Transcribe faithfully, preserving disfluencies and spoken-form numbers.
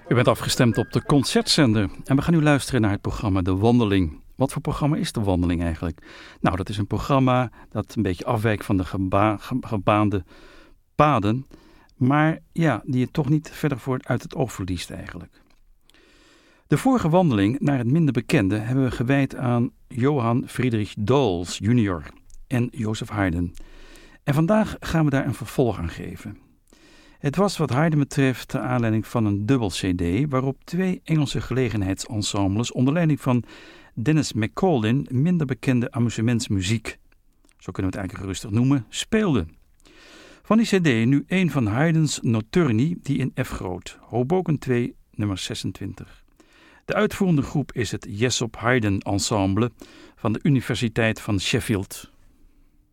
U bent afgestemd op de Concertzender en we gaan nu luisteren naar het programma De Wandeling. Wat voor programma is De Wandeling eigenlijk? Nou, dat is een programma dat een beetje afwijkt van de geba- ge- gebaande paden, maar ja, die je toch niet verder voor uit het oog verliest eigenlijk. De vorige wandeling naar het minder bekende hebben we gewijd aan Johann Friedrich Doles junior en Joseph Haydn. En vandaag gaan we daar een vervolg aan geven. Het was wat Haydn betreft ter aanleiding van een dubbel cd waarop twee Engelse gelegenheidsensembles onder leiding van Dennis McCaulin, minder bekende amusementsmuziek, zo kunnen we het eigenlijk rustig noemen, speelden. Van die cd nu een van Haydn's Notturni, die in F groot, Hoboken twee, nummer zesentwintig. De uitvoerende groep is het Jessop Haydn Ensemble van de Universiteit van Sheffield.